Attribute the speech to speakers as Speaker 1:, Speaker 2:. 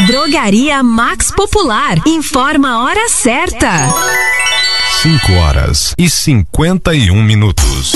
Speaker 1: Drogaria Max Popular. Informa a hora certa.
Speaker 2: 5 horas e 51 minutos.